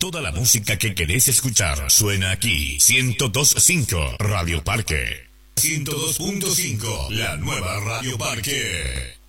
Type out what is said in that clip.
Toda la música que querés escuchar suena aquí. 102.5 Radio Parque. 102.5 La nueva Radio Parque.